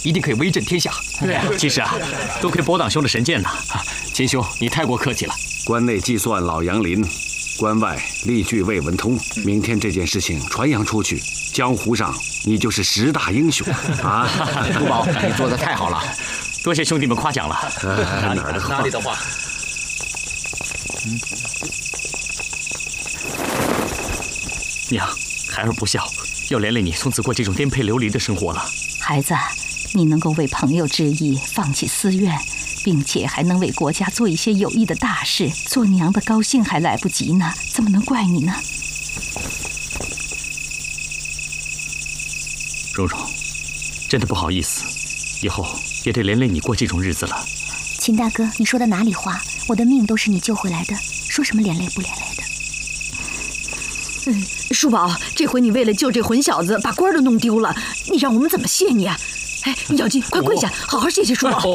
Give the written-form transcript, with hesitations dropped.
一定可以威震天下。 对啊，其实啊，多亏伯党兄的神剑呢。 秦兄，你太过客气了。 关内计算老杨林，关外力拒魏文通。明天这件事情传扬出去，江湖上你就是10大英雄啊！ 叔宝，你做得太好了， 多谢兄弟们夸奖了。 哪里的话？ 娘，孩儿不孝，要连累你从此过这种颠沛流离的生活了。 孩子，你能够为朋友之意放弃私怨，并且还能为国家做一些有益的大事，做娘的高兴还来不及呢，怎么能怪你呢？ 蓉蓉，真的不好意思，以后也得连累你过这种日子了。 秦大哥，你说的哪里话？我的命都是你救回来的，说什么连累不连累的？ 叔宝，这回你为了救这混小子，把官都弄丢了，你让我们怎么谢你啊？哎，姚金，快跪下，好好谢谢叔宝。